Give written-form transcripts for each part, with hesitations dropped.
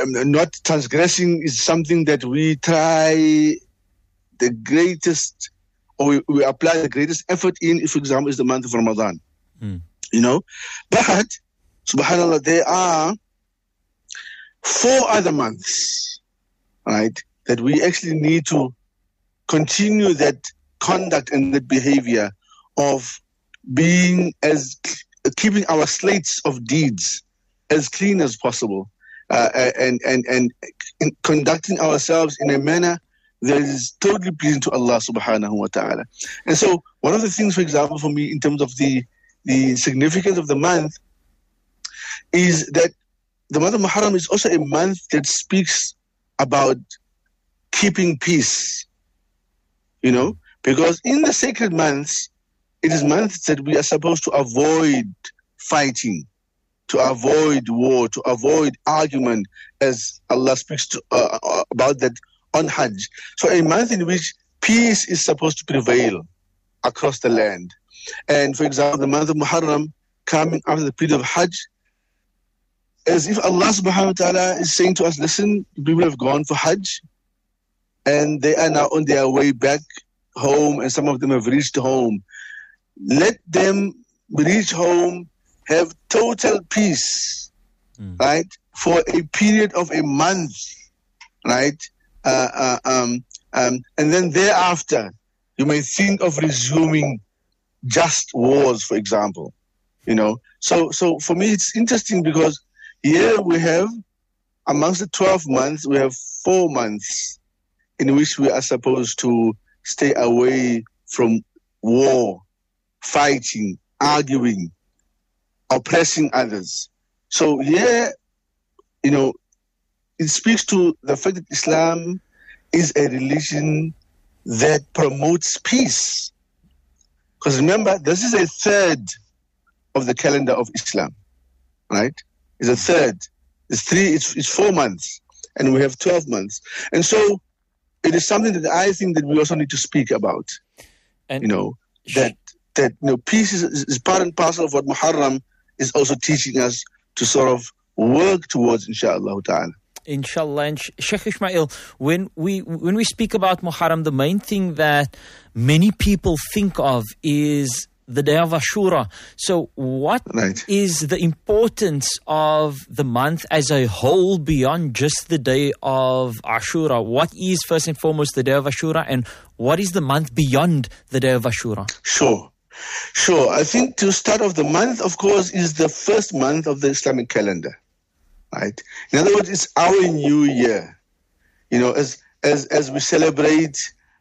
not transgressing is something that we try the greatest, or we apply the greatest effort in, if, for example, is the month of Ramadan. But, subhanAllah, there are 4 other months, right, that we actually need to continue that conduct and that behavior of keeping our slates of deeds as clean as possible, and conducting ourselves in a manner that is totally pleasing to Allah subhanahu wa ta'ala. And so one of the things, for example, for me, in terms of the significance of the month, is that the month of Muharram is also a month that speaks about keeping peace, because in the sacred months, it is months that we are supposed to avoid fighting, to avoid war, to avoid argument, as Allah speaks about that on Hajj. So a month in which peace is supposed to prevail across the land. And for example, the month of Muharram coming after the period of Hajj, as if Allah subhanahu wa ta'ala is saying to us, listen, people have gone for Hajj and they are now on their way back home, and some of them have reached home. Let them reach home, have total peace, right, for a period of a month, right? And then thereafter, you may think of resuming just wars, for example, So for me, it's interesting because here we have, amongst the 12 months, we have 4 months in which we are supposed to stay away from war, fighting, arguing, oppressing others. So here, it speaks to the fact that Islam is a religion that promotes peace. Because remember, this is a third of the calendar of Islam, right? It's a third. It's 4 months, and we have 12 months. And so it is something that I think that we also need to speak about. And that peace is part and parcel of what Muharram is also teaching us to sort of work towards, inshallah ta'ala. Inshallah. And Sheikh Ismail, when we speak about Muharram, the main thing that many people think of is the day of Ashura. So what is the importance of the month as a whole beyond just the day of Ashura? What is first and foremost the day of Ashura, and what is the month beyond the day of Ashura? Sure. I think to start off, the month, of course, is the first month of the Islamic calendar, right? In other words, it's our new year. As we celebrate,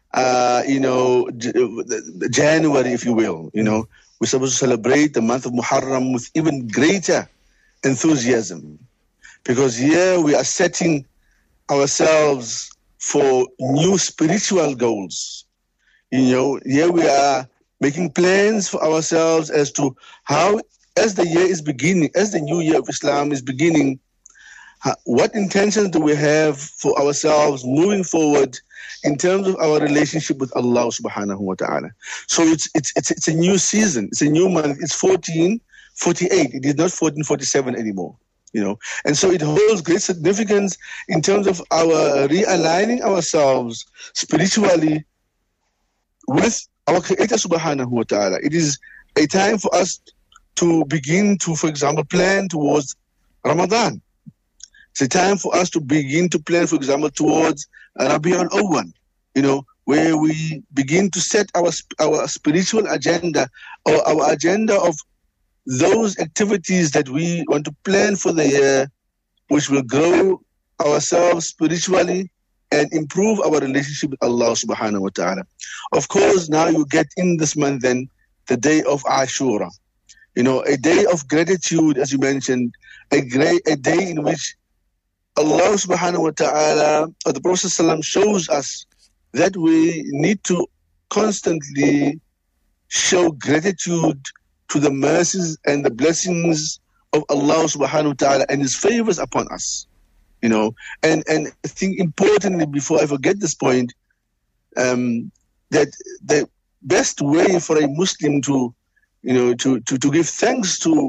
January, if you will, we're supposed to celebrate the month of Muharram with even greater enthusiasm, because here we are setting ourselves for new spiritual goals. Here we are making plans for ourselves as to how, as the year is beginning, as the new year of Islam is beginning, what intentions do we have for ourselves moving forward in terms of our relationship with Allah subhanahu wa ta'ala. So it's a new season, it's a new month, it's 1448, it is not 1447 anymore. And so it holds great significance in terms of our realigning ourselves spiritually with our Creator subhanahu wa ta'ala. It is a time for us to begin to, for example, plan towards Ramadan. It's a time for us to begin to plan, for example, towards Rabi'ul Awwal, where we begin to set our spiritual agenda, or our agenda of those activities that we want to plan for the year, which will grow ourselves spiritually and improve our relationship with Allah subhanahu wa ta'ala. Of course, now you get in this month then the day of Ashura, a day of gratitude, as you mentioned, a day in which Allah subhanahu wa ta'ala, or the Prophet ﷺ, shows us that we need to constantly show gratitude to the mercies and the blessings of Allah subhanahu wa ta'ala and His favors upon us. And I think importantly, before I forget this point, that the best way for a Muslim to give thanks to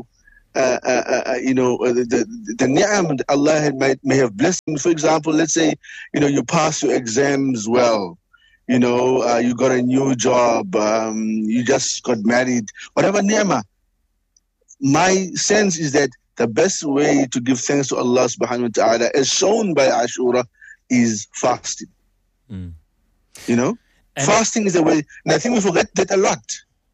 the ni'am Allah may have blessed him. For example, let's say, you pass your exams well, you got a new job, you just got married, whatever ni'mah. My sense is that the best way to give thanks to Allah subhanahu wa ta'ala, as shown by Ashura, is fasting. Fasting is the way, and I think we forget that a lot.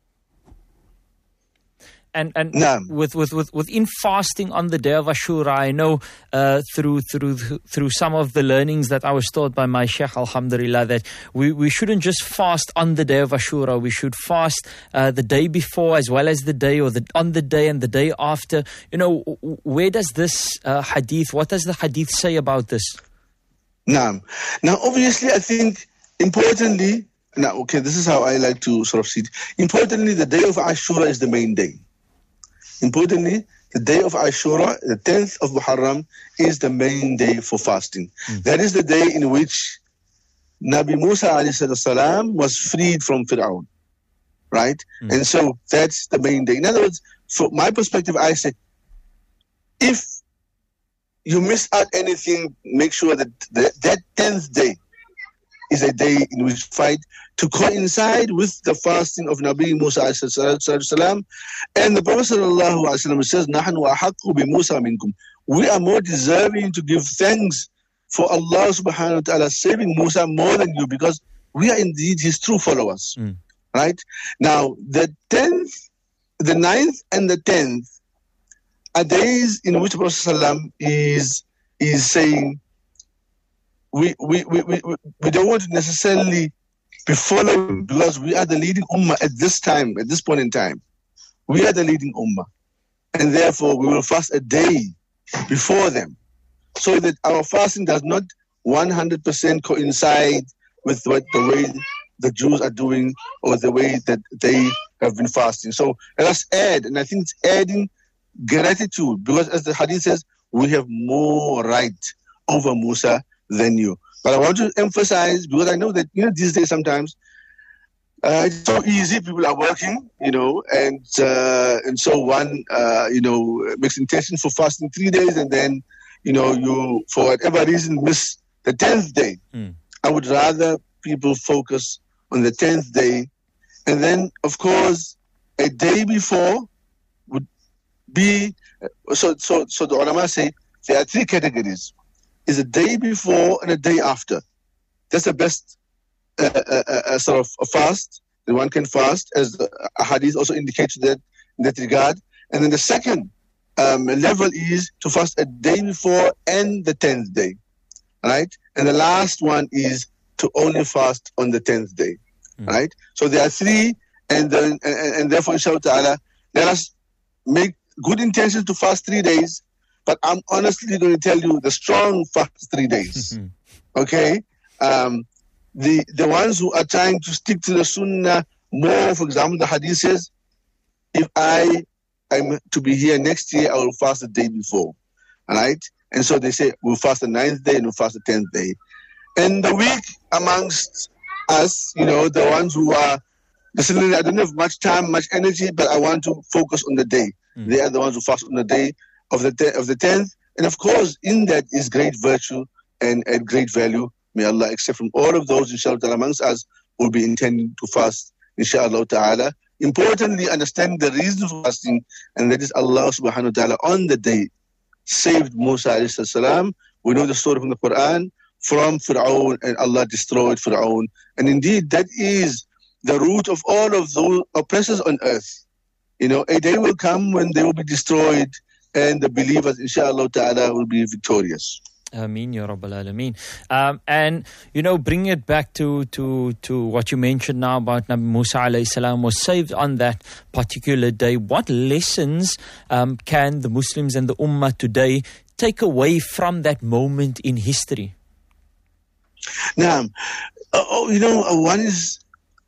And within fasting on the day of Ashura, I know through some of the learnings that I was taught by my Sheikh, alhamdulillah, that we shouldn't just fast on the day of Ashura. We should fast the day before as well as the day, or on the day and the day after. Where does this hadith, what does the hadith say about this? Now obviously I think importantly, this is how I like to sort of see it. Importantly, the day of Ashura is the main day. Importantly, the day of Ashura, the 10th of Muharram, is the main day for fasting. That is the day in which Nabi Musa alayhi salam was freed from Fir'aun. Right? And so that's the main day. In other words, from my perspective, I say, if you miss out anything, make sure that that 10th day is a day in which fight to coincide with the fasting of Nabi Musa alayhi. And the Prophet sallallahu alaihi wasallam says, "Nahnu ahaqqu bi Musa minkum." We are more deserving to give thanks for Allah subhanahu wa ta'ala saving Musa more than you, because we are indeed his true followers. Right? Now, the 10th, the 9th and the 10th are days in which the Prophet sallallahu is saying, we don't want to necessarily be following, because we are the leading ummah at this point in time. We are the leading ummah. And therefore, we will fast a day before them, so that our fasting does not 100% coincide with the way the Jews are doing, or the way that they have been fasting. So let us add, and I think it's adding gratitude, because as the hadith says, we have more right over Musa than you. But I want to emphasize, because I know that these days sometimes it's so easy. People are working, and so one makes intention for fasting 3 days, and then you for whatever reason miss the 10th day. I would rather people focus on the 10th day, and then of course a day before would be so the ulama say there are 3 categories. Is a day before and a day after. That's the best sort of a fast that one can fast, as the hadith also indicates that in that regard. And then the second level is to fast a day before and the 10th day, right? And the last one is to only fast on the 10th day, right? So there are 3, and therefore, inshallah ta'ala, let us make good intentions to fast 3 days. But I'm honestly going to tell you the strong fast 3 days. Okay? The ones who are trying to stick to the sunnah more, for example, the hadith says, if I am to be here next year, I will fast the day before. All right? And so they say, we'll fast the 9th day and we'll fast the 10th day. And the weak amongst us, the ones who are, listen, I don't have much time, much energy, but I want to focus on the day. They are the ones who fast on the day of the 10th, and of course in that is great virtue and great value. May Allah accept from all of those, inshallah ta'ala, amongst us who will be intending to fast, inshallah ta'ala. Importantly, understand the reason for fasting, and that is Allah subhanahu wa ta'ala on the day saved Musa alayhi salam. We know the story from the Quran, from Fir'aun, and Allah destroyed Fir'aun. And indeed, that is the root of all of those oppressors on earth. A day will come when they will be destroyed, and the believers, inshallah ta'ala, will be victorious. Ameen, Ya Rabbal Alameen. And, bring it back to what you mentioned now about Nabi Musa alayhi salam was saved on that particular day. What lessons can the Muslims and the Ummah today take away from that moment in history? Now, one is,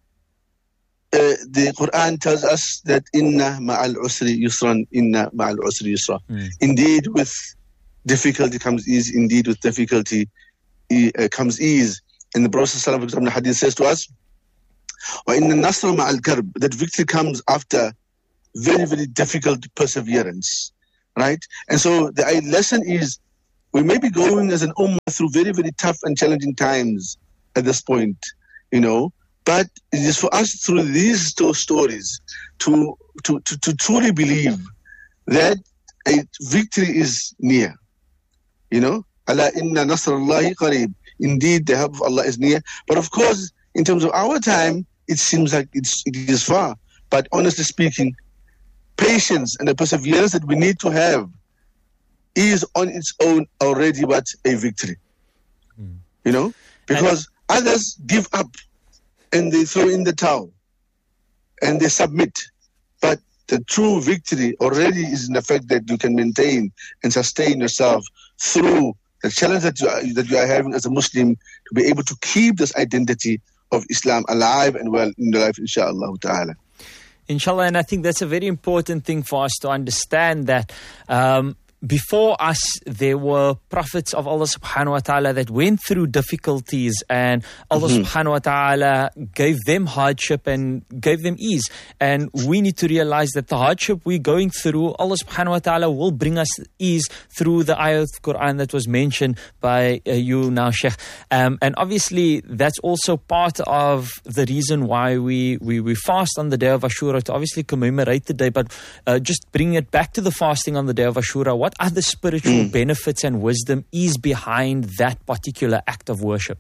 the Quran tells us that inna ma'al usri yusran, inna ma'al usri yusra. Indeed, with difficulty comes ease. Indeed, with difficulty comes ease. And the Prophet ﷺ, for example, the hadith says to us, wa inna nasra ma'al karb, that victory comes after very, very difficult perseverance. right? And so the lesson is, we may be going as an ummah through very, very tough and challenging times at this point, but it is for us through these stories to truly believe that a victory is near. Ala inna nasrallahi qareeb. Indeed, the help of Allah is near. But of course, in terms of our time, it seems like it is far. But honestly speaking, patience and the perseverance that we need to have is on its own already what a victory. Because others give up and they throw in the towel and they submit. But the true victory already is in the fact that you can maintain and sustain yourself through the challenge that you are having as a Muslim, to be able to keep this identity of Islam alive and well in your life, inshaAllah ta'ala. Inshallah, and I think that's a very important thing for us to understand, that before us, there were prophets of Allah subhanahu wa ta'ala that went through difficulties, and Allah subhanahu wa ta'ala gave them hardship and gave them ease. And we need to realize that the hardship we're going through, Allah subhanahu wa ta'ala will bring us ease through the ayat of Quran that was mentioned by you now, Sheikh. And obviously, that's also part of the reason why we fast on the day of Ashura, to obviously commemorate the day, but just bring it back to the fasting on the day of Ashura. What other spiritual benefits and wisdom is behind that particular act of worship?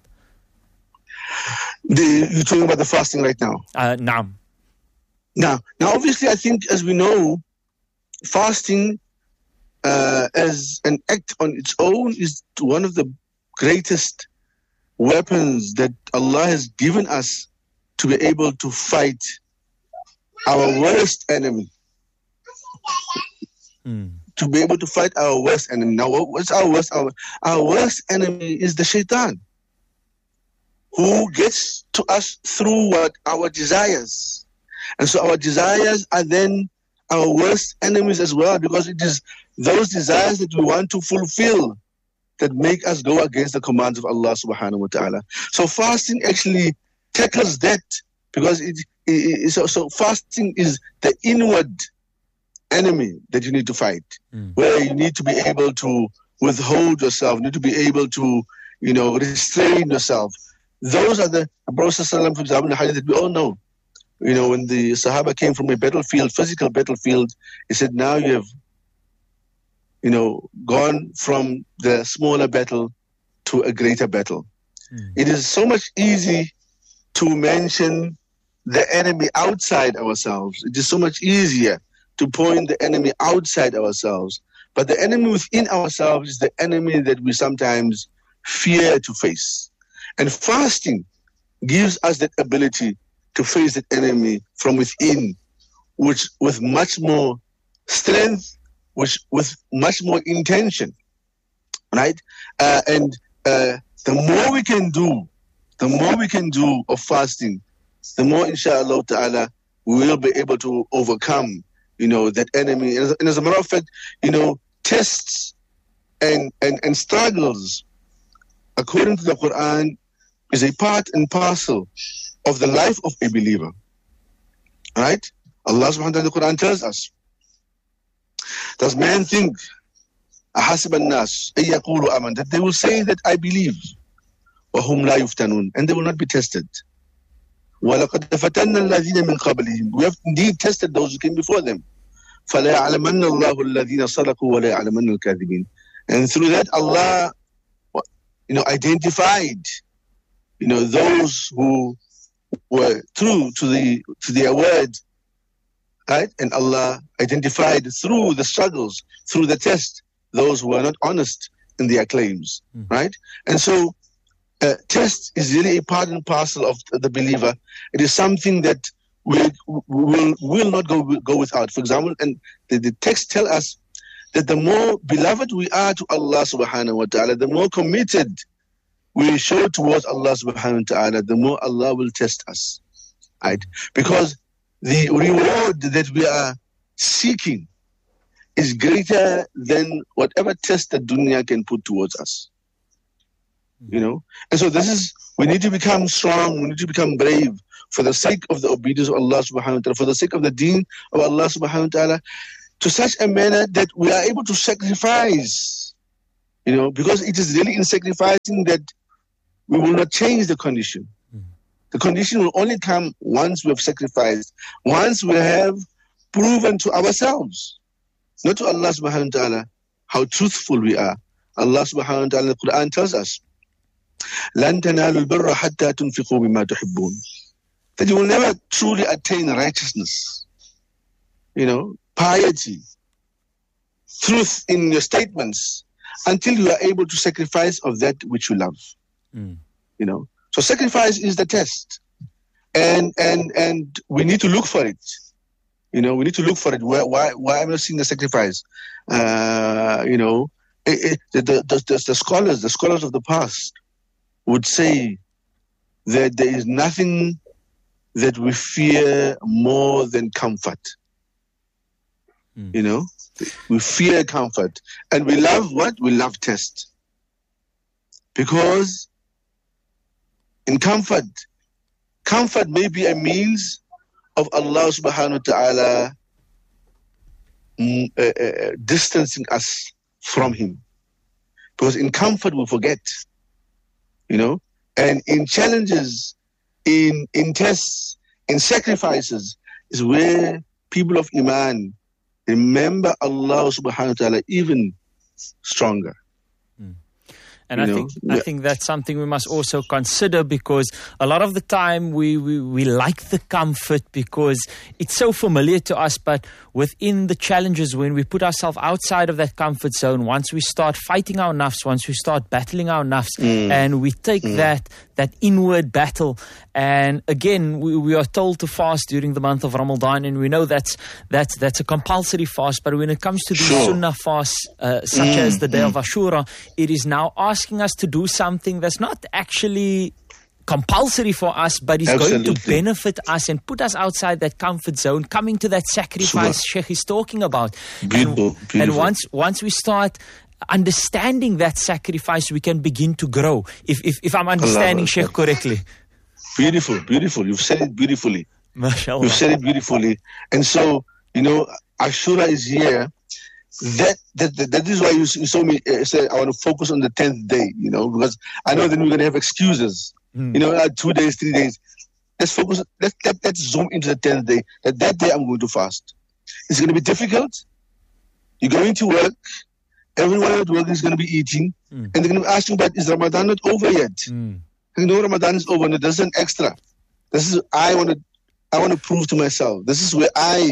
You're talking about the fasting right now? Naam. Now, obviously, I think, as we know, fasting as an act on its own is one of the greatest weapons that Allah has given us to be able to fight our worst enemy. To be able to fight our worst enemy. Now, what's our worst? Our worst enemy is the shaitan, who gets to us through our desires. And so our desires are then our worst enemies as well, because it is those desires that we want to fulfill that make us go against the commands of Allah subhanahu wa ta'ala. So fasting actually tackles that, because so fasting is the inward enemy that you need to fight, where you need to be able to withhold yourself, need to be able to, restrain yourself. Those are the Prophet ﷺ, for example, the hadith that we all know. When the Sahaba came from a battlefield, physical battlefield, he said, now you have, gone from the smaller battle to a greater battle. It is so much easy to mention the enemy outside ourselves. It is so much easier to point the enemy outside ourselves. But the enemy within ourselves is the enemy that we sometimes fear to face. And fasting gives us that ability to face that enemy from within, which with much more strength, with much more intention, right? And the more we can do of fasting, the more, inshallah ta'ala, we will be able to overcome that enemy. And as a matter of fact, tests and struggles, according to the Quran, is a part and parcel of the life of a believer. Right? Allah subhanahu wa ta'ala in the Quran tells us, does man think, أَحَسِبَ النَّاسِ أَن يَقُولُوا آمَنَّا, that they will say that I believe, وَهُمْ لَا يُفْتَنُونَ, and they will not be tested. وَلَقَدْ فَتَنَّا الَّذِينَ مِنْ قَبْلِهِمْ, we have indeed tested those who came before them. فَلَا يَعْلَمَنَّ اللَّهُ الَّذِينَ صَدَقُوا وَلَا يَعْلَمَنَّ الْكَاذِبِينَ. And through that, Allah, identified, those who were true to their word, right? And Allah identified through the struggles, through the test, those who were not honest in their claims, right? And so, test is really a part and parcel of the believer. It is something that we will not go without. For example, and the text tell us that the more beloved we are to Allah subhanahu wa ta'ala, the more committed we show towards Allah subhanahu wa ta'ala, the more Allah will test us, right? Because the reward that we are seeking is greater than whatever test that dunya can put towards us. And so we need to become strong, we need to become brave for the sake of the obedience of Allah subhanahu wa ta'ala, for the sake of the deen of Allah subhanahu wa ta'ala. to such a manner that we are able to sacrifice, because it is really in sacrificing that we will not change the condition. The condition will only come once we have sacrificed, once we have proven to ourselves, not to Allah subhanahu wa ta'ala, how truthful we are. Allah subhanahu wa ta'ala in the Quran tells us, لَن تَنَالُوا الْبِرَّ حَتَّى تُنْفِقُوا مِمَّا تُحِبُّونَ, that you will never truly attain righteousness, piety, truth in your statements, until you are able to sacrifice of that which you love. So sacrifice is the test, and we need to look for it. We need to look for it. Why am I not seeing the sacrifice? The scholars of the past would say that there is nothing that we fear more than comfort. We fear comfort, and we love what? We love test, because in comfort may be a means of Allah subhanahu wa ta'ala distancing us from Him. Because in comfort we forget, and in challenges, in tests, in sacrifices is where people of Iman remember Allah subhanahu wa ta'ala even stronger. And I think that's something we must also consider, because a lot of the time we like the comfort because it's so familiar to us, but within the challenges, when we put ourselves outside of that comfort zone, once we start fighting our nafs, once we start battling our nafs, and we take that inward battle, and again we are told to fast during the month of Ramadan, and we know that's a compulsory fast, but when it comes to these sunnah fasts such as the day of Ashura, it is now asking us to do something that's not actually compulsory for us, but is going to benefit us and put us outside that comfort zone, coming to that sacrifice Sheikh is talking about. Beautiful. And once we start understanding that sacrifice, we can begin to grow. If I'm understanding Sheikh correctly. Beautiful. You've said it beautifully. MashaAllah. You've said it beautifully. And so, Ashura is here. That is why you saw me say I want to focus on the 10th day, because I know then we're going to have excuses. 2 days, 3 days. Let's focus. Let's zoom into the 10th day. That day I'm going to fast. It's going to be difficult. You're going to work. Everyone at work is going to be eating, and they're going to be asking, but is Ramadan not over yet? Ramadan is over. No, this is an extra. This is I want to prove to myself. This is where I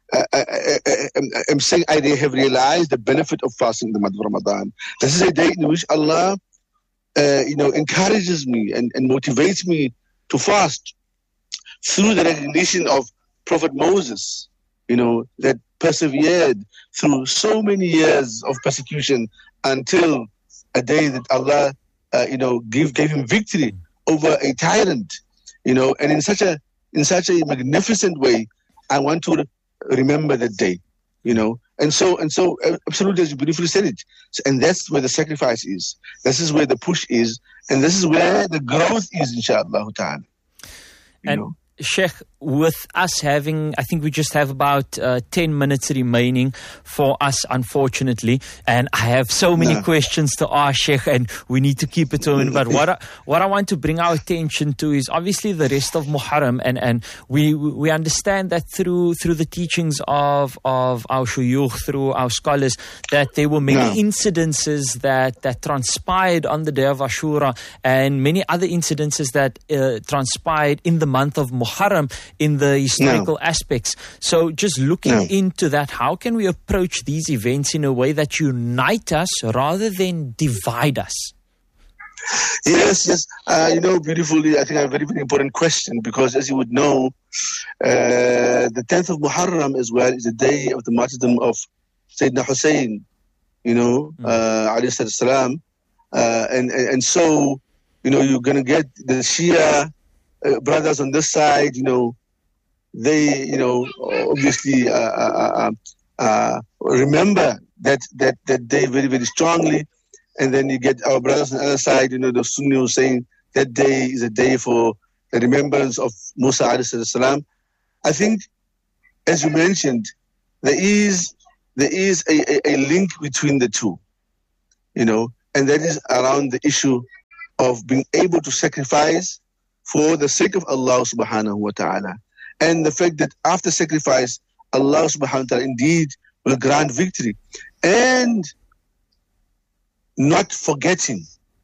am saying I have realized the benefit of fasting in the month of Ramadan. This is a day in which Allah, encourages me and motivates me to fast through the recognition of Prophet Moses, that persevered through so many years of persecution until a day that Allah, gave him victory over a tyrant, and in such a magnificent way. I want to remember that day, and so absolutely, as you beautifully said it, and that's where the sacrifice is. This is where the push is, and this is where the growth is, inshallah ta'ala. And Sheikh, with us having, I think we just have about 10 minutes remaining for us, unfortunately, and I have so many questions to ask Sheikh, and we need to keep it to him. But what I want to bring our attention to is obviously the rest of Muharram, and we understand that through the teachings of our shuyukh, through our scholars, that there were many incidences that transpired on the day of Ashura, and many other incidences that transpired in the month of Muharram in the historical aspects. So just looking into that, how can we approach these events in a way that unite us rather than divide us? Yes. Beautifully, I think a very, very important question, because as you would know, the 10th of Muharram as well is the day of the martyrdom of Sayyidina Hussein, alayhi salam. And so, you're going to get the Shia brothers on this side, they, obviously remember that day very, very strongly. And then you get our brothers on the other side, the Sunni saying that day is a day for the remembrance of Musa alayhi salam. I think, as you mentioned, there is there is a link between the two, and that is around the issue of being able to sacrifice for the sake of Allah subhanahu wa ta'ala. And the fact that after sacrifice, Allah subhanahu wa ta'ala indeed will grant victory. And not forgetting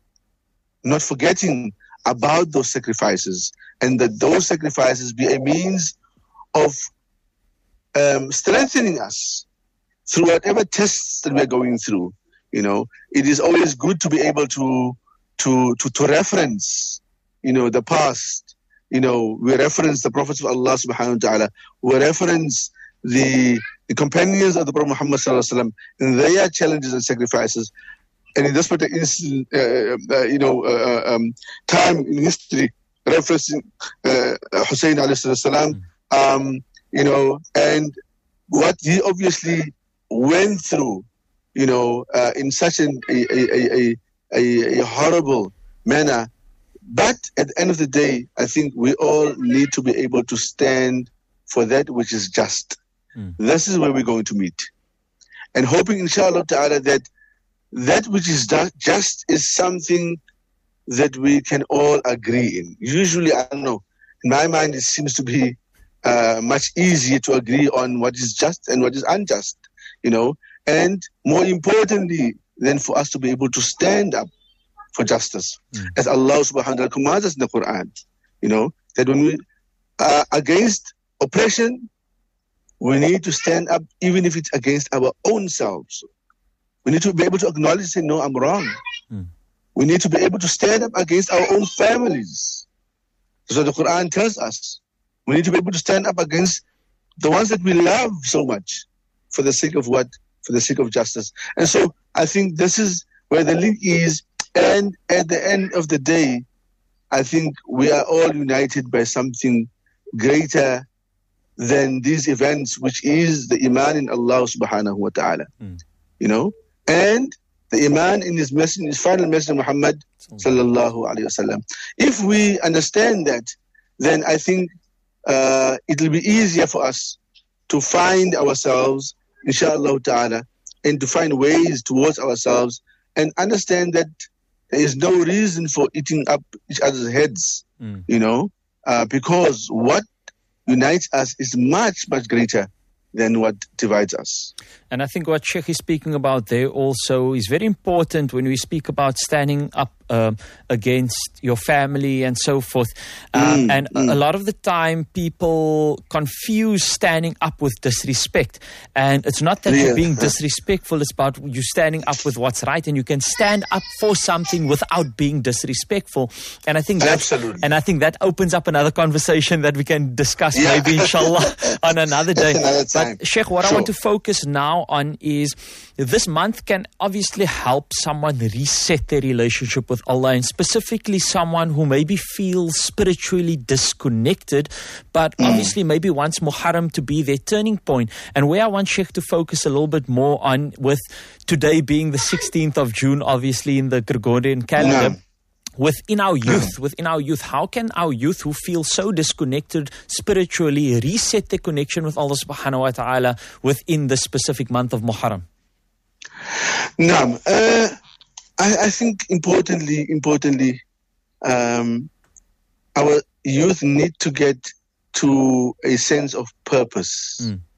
about those sacrifices, and that those sacrifices be a means of strengthening us through whatever tests that we're going through. It is always good to be able to reference, the past. We reference the prophets of Allah subhanahu wa ta'ala. We reference the companions of the Prophet Muhammad sallallahu alaihi wasallam and their challenges and sacrifices. And in this particular time in history, referencing Hussein alayhi salam, and what he obviously went through, in such a horrible manner. But at the end of the day, I think we all need to be able to stand for that which is just. This is where we're going to meet. And hoping, inshallah ta'ala, that which is just is something that we can all agree in. Usually, I don't know, in my mind, it seems to be much easier to agree on what is just and what is unjust, and more importantly than for us to be able to stand up for justice, as Allah subhanahu wa ta'ala commands us in the Quran, that when we are against oppression, we need to stand up even if it's against our own selves. We need to be able to acknowledge and say, no, I'm wrong. We need to be able to stand up against our own families. So the Quran tells us we need to be able to stand up against the ones that we love so much for the sake of what? For the sake of justice. And so I think this is where the link is. And at the end of the day, I think we are all united by something greater than these events, which is the iman in Allah subhanahu wa ta'ala. And the iman in his messenger, his final messenger Muhammad sallallahu alayhi wasallam. If we understand that, then I think it will be easier for us to find ourselves, inshallah ta'ala, and to find ways towards ourselves and understand that there is no reason for eating up each other's heads, because what unites us is much, much greater than what divides us. And I think what Sheikh is speaking about there also is very important when we speak about standing up against your family and so forth. A lot of the time people confuse standing up with disrespect. And it's not that you're being disrespectful, it's about you standing up with what's right, and you can stand up for something without being disrespectful. And I think that opens up another conversation that we can discuss maybe inshallah on another day. But Sheikh, what I want to focus now on is this month can obviously help someone reset their relationship with Allah, and specifically someone who maybe feels spiritually disconnected, but obviously maybe wants Muharram to be their turning point. And where I want Sheikh to focus a little bit more on, with today being the 16th of June, obviously in the Gregorian calendar, within our youth, how can our youth who feel so disconnected spiritually reset their connection with Allah subhanahu wa ta'ala within the specific month of Muharram? I think importantly, our youth need to get to a sense of purpose.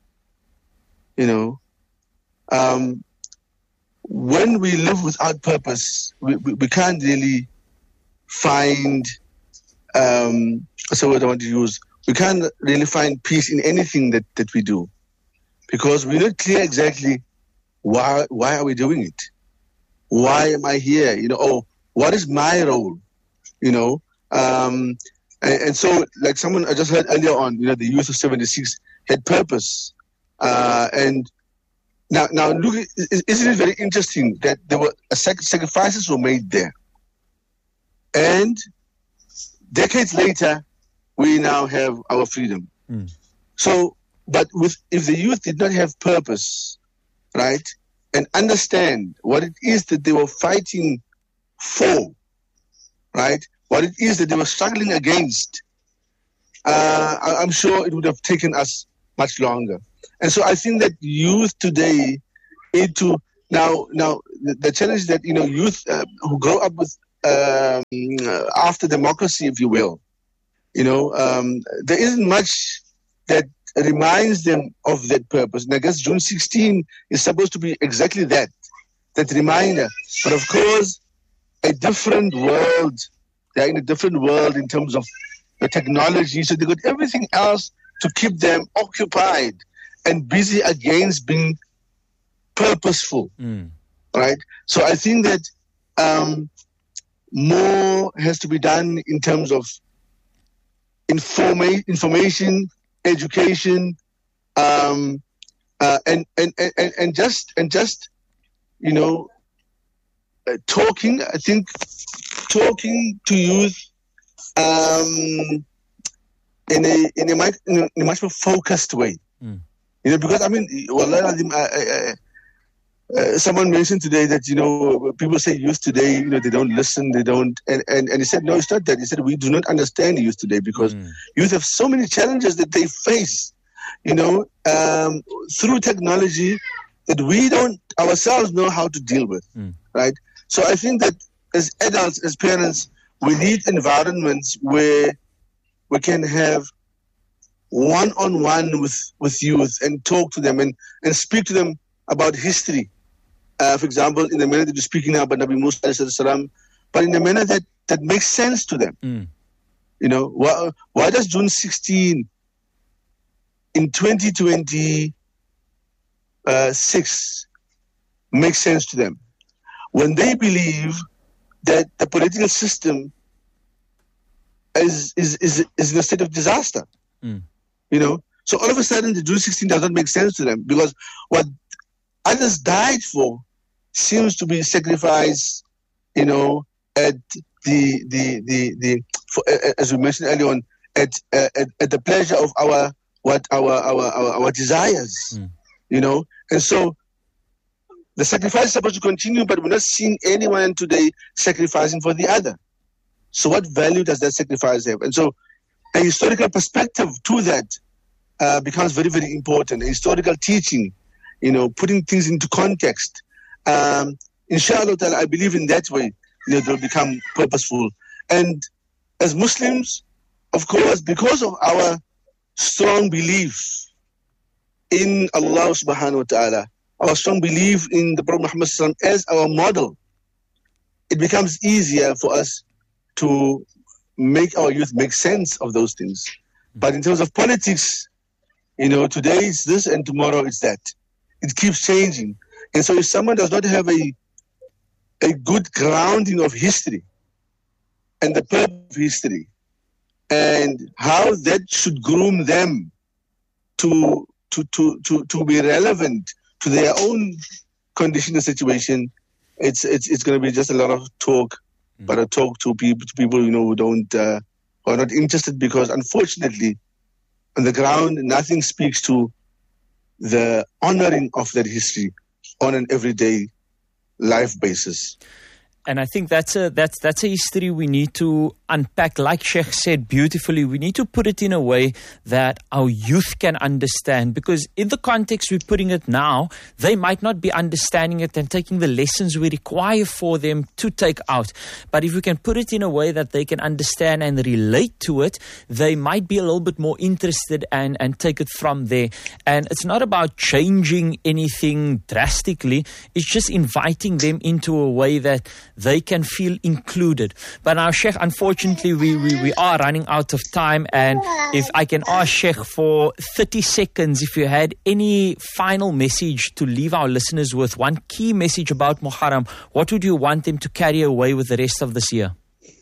When we live without purpose, we can't really find, that's the word I want to use, we can't really find peace in anything that we do, because we're not clear exactly why are we doing it? Why am I here? What is my role? And so, like someone I just heard earlier on, the youth of 76 had purpose. And now look, isn't it very interesting that there were sacrifices were made there, and decades later we now have our freedom. So, but if the youth did not have purpose, right, and understand what it is that they were fighting for, right, what it is that they were struggling against, I'm sure it would have taken us much longer. And so I think that youth today need to now the challenge that youth who grow up with after democracy, if you will, there isn't much that reminds them of that purpose. And I guess June 16 is supposed to be exactly that reminder. But of course, a different world. They're in a different world in terms of the technology. So they've got everything else to keep them occupied and busy against being purposeful. Right? So I think that more has to be done in terms of information, education, and just talking. I think talking to youth in a much more focused way. Because someone mentioned today that people say youth today they don't listen, they don't, and he said no, it's not that. He said we do not understand youth today because youth have so many challenges that they face through technology that we don't ourselves know how to deal with, right? So I think that as adults, as parents, we need environments where we can have one-on-one with youth and talk to them and speak to them about history. For example, in the manner that you're speaking now about Nabi Musa ﷺ, but in a manner that makes sense to them. Why does June 16 in 2026 make sense to them? When they believe that the political system is in a state of disaster. So all of a sudden the June 16 does not make sense to them because what others died for seems to be sacrifice, at as we mentioned earlier on, at the pleasure of our desires, and so the sacrifice is supposed to continue, but we're not seeing anyone today sacrificing for the other. So what value does that sacrifice have? And so a historical perspective to that becomes very, very important. A historical teaching, putting things into context. Inshallah, I believe in that way, they'll become purposeful. And as Muslims, of course, because of our strong belief in Allah subhanahu wa ta'ala, our strong belief in the Prophet Muhammad as our model, it becomes easier for us to make our youth make sense of those things. But in terms of politics, today it's this and tomorrow it's that. It keeps changing. And so if someone does not have a good grounding of history and the purpose of history and how that should groom them to be relevant to their own condition and situation, it's going to be just a lot of talk, but a talk to people who don't who are not interested, because unfortunately on the ground nothing speaks to the honoring of that history on an everyday life basis. And I think that's a history we need to unpack. Like Sheikh said beautifully, we need to put it in a way that our youth can understand, because in the context we're putting it now, they might not be understanding it and taking the lessons we require for them to take out. But if we can put it in a way that they can understand and relate to it, they might be a little bit more interested and take it from there. And it's not about changing anything drastically. It's just inviting them into a way that they can feel included. But now, Sheikh, unfortunately, we are running out of time. And if I can ask Sheikh for 30 seconds, if you had any final message to leave our listeners with, one key message about Muharram, what would you want them to carry away with the rest of this year?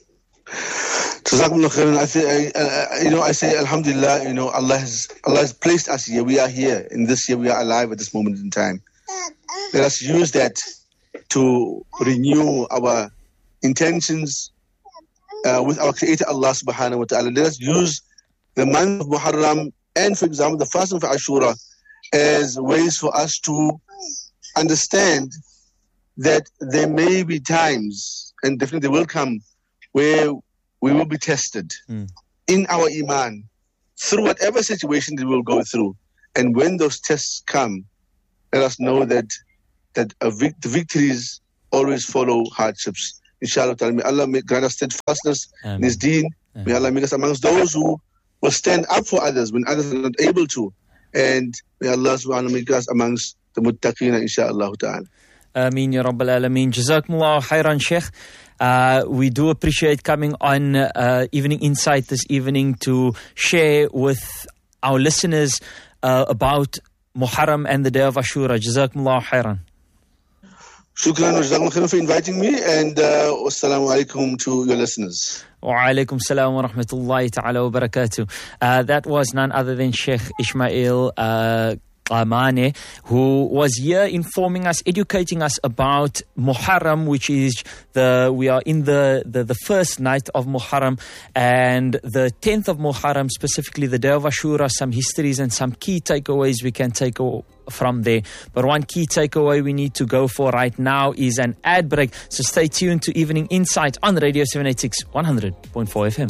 I say, Alhamdulillah, Allah has placed us here. We are here. In this year, we are alive at this moment in time. Let us use that to renew our intentions with our Creator Allah subhanahu wa ta'ala. Let us use the month of Muharram and, for example, the fasting for Ashura as ways for us to understand that there may be times, and definitely will come, where we will be tested in our iman through whatever situation that we will go through. And when those tests come, let us know that that the victories always follow hardships. Inshallah, may Allah grant us steadfastness in His deen. May Allah make us amongst those who will stand up for others when others are not able to. And may Allah subhanahu wa ta'ala make us amongst the muttaqina, inshallah ta'ala. Ameen, Ya Rabbal Alameen. Jazakumullah khairan, Sheikh. We do appreciate coming on Evening Insight this evening to share with our listeners about Muharram and the day of Ashura. Jazakumullah khairan. Shukran wa jazakumullah khairan for inviting me, and wassalamu alaikum to your listeners. Wa alaikum salam wa rahmatullahi ta'ala wa barakatuh. That was none other than Sheikh Ismail Qamane, who was here informing us, educating us about Muharram, which is we are in the first night of Muharram, and the 10th of Muharram, specifically the day of Ashura, some histories and some key takeaways we can take from there. But one key takeaway we need to go for right now is an ad break. So stay tuned to Evening Insight on Radio 786 100.4 FM.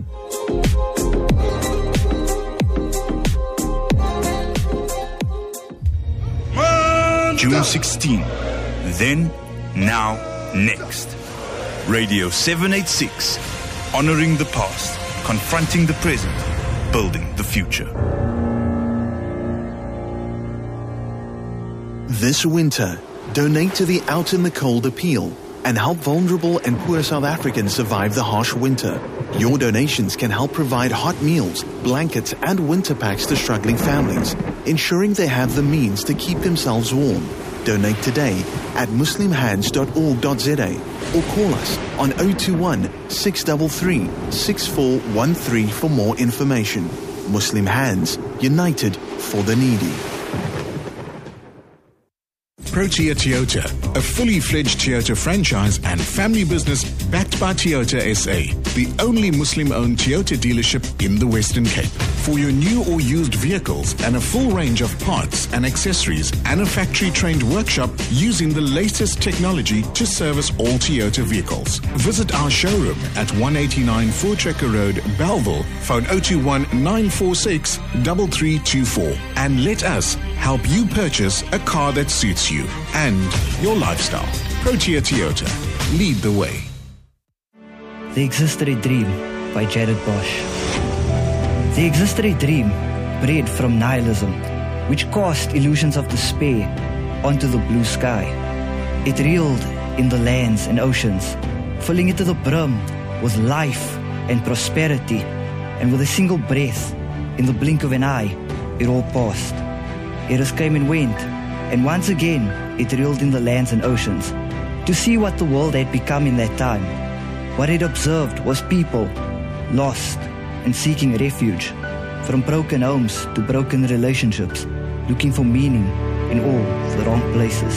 June 16. Then, now, next. Radio 786. Honoring the past, confronting the present, building the future. This winter, donate to the Out in the Cold appeal and help vulnerable and poor South Africans survive the harsh winter. Your donations can help provide hot meals, blankets, and winter packs to struggling families, ensuring they have the means to keep themselves warm. Donate today at muslimhands.org.za or call us on 021 633 6413 for more information. Muslim Hands, united for the needy. Protea Toyota, a fully fledged Toyota franchise and family business backed by Toyota SA, the only Muslim-owned Toyota dealership in the Western Cape. For your new or used vehicles and a full range of parts and accessories and a factory-trained workshop using the latest technology to service all Toyota vehicles. Visit our showroom at 189 Voortrekker Road, Bellville, phone 021 946 3324, and let us help you purchase a car that suits you and your lifestyle. Protea Toyota. Lead the way. There Existed a Dream by Jared Bosch. There existed a dream bred from nihilism, which cast illusions of despair onto the blue sky. It reeled in the lands and oceans, filling it to the brim with life and prosperity, and with a single breath, in the blink of an eye, it all passed. Eras came and went, and once again it reeled in the lands and oceans, to see what the world had become in that time. What it observed was people lost and seeking refuge, from broken homes to broken relationships, looking for meaning in all the wrong places.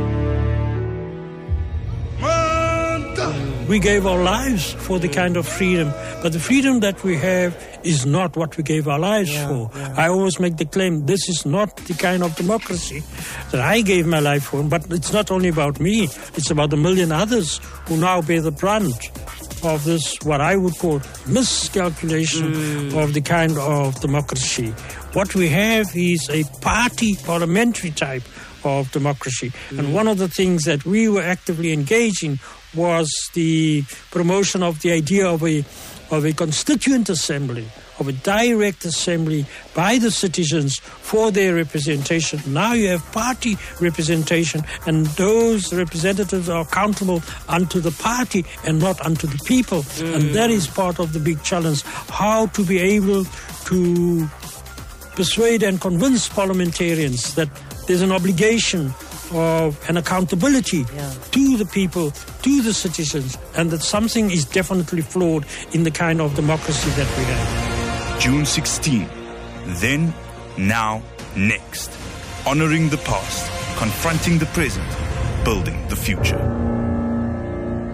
We gave our lives for the kind of freedom, but the freedom that we have is not what we gave our lives for. I always make the claim, this is not the kind of democracy that I gave my life for, but it's not only about me, it's about the million others who now bear the brunt of this, what I would call miscalculation of the kind of democracy. What we have is a party parliamentary type of democracy. And one of the things that we were actively engaged in was the promotion of the idea of a constituent assembly, of a direct assembly by the citizens for their representation. Now you have party representation, and those representatives are accountable unto the party and not unto the people. And that is part of the big challenge, how to be able to persuade and convince parliamentarians that there's an obligation of an accountability to the people, to the citizens, and that something is definitely flawed in the kind of democracy that we have. June 16. Then, now, next. Honoring the past, confronting the present, building the future.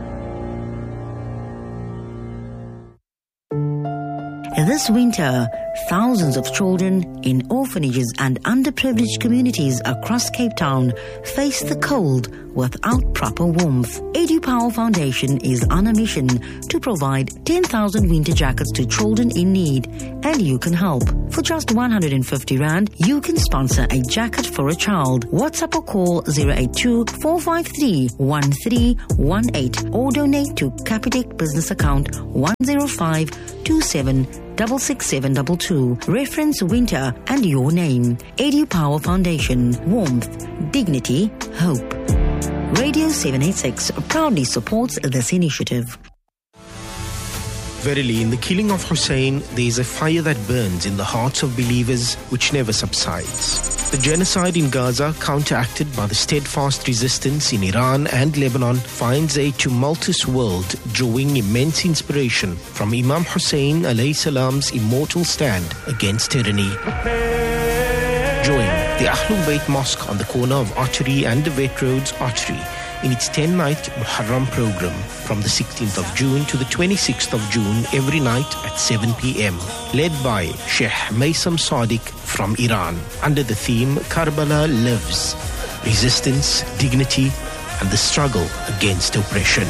This winter, thousands of children in orphanages and underprivileged communities across Cape Town face the cold without proper warmth. EduPower Foundation is on a mission to provide 10,000 winter jackets to children in need, and you can help. For just 150 Rand, you can sponsor a jacket for a child. WhatsApp or call 082-453-1318 or donate to Capitec business account 10527666722. Reference winter and your name. EduPower Foundation. Warmth, dignity, hope. Radio 786 proudly supports this initiative. Verily, in the killing of Hussein, there is a fire that burns in the hearts of believers which never subsides. The genocide in Gaza, counteracted by the steadfast resistance in Iran and Lebanon, finds a tumultuous world drawing immense inspiration from Imam Hussein alayhi salam's immortal stand against tyranny. Join the Ahlul Bayt Mosque on the corner of Archery and the Vet Roads Archery in its 10-night Muharram program from the 16th of June to the 26th of June every night at 7 p.m. Led by Sheikh Maysam Sadiq from Iran under the theme Karbala Lives, Resistance, Dignity and the Struggle Against Oppression.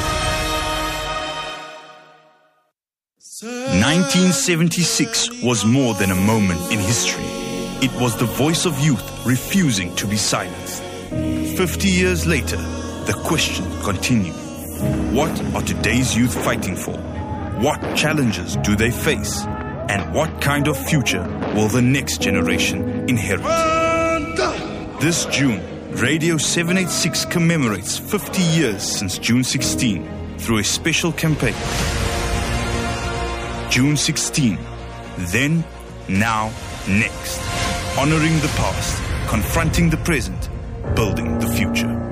1976 was more than a moment in history. It was the voice of youth refusing to be silenced. 50 years later, the question continues. What are today's youth fighting for? What challenges do they face? And what kind of future will the next generation inherit? This June, Radio 786 commemorates 50 years since June 16 through a special campaign. June 16, then, now, next. Honoring the past, confronting the present, building the future.